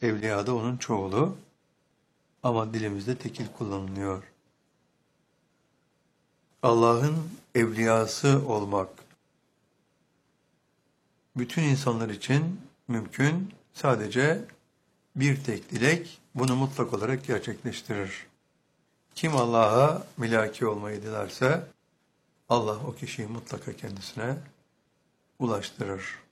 Evliya da onun çoğulu ama dilimizde tekil kullanılıyor. Allah'ın evliyası olmak bütün insanlar için mümkün. Sadece bir tek dilek bunu mutlak olarak gerçekleştirir. Kim Allah'a milaki olmayı dilerse Allah o kişiyi mutlaka kendisine ulaştırır.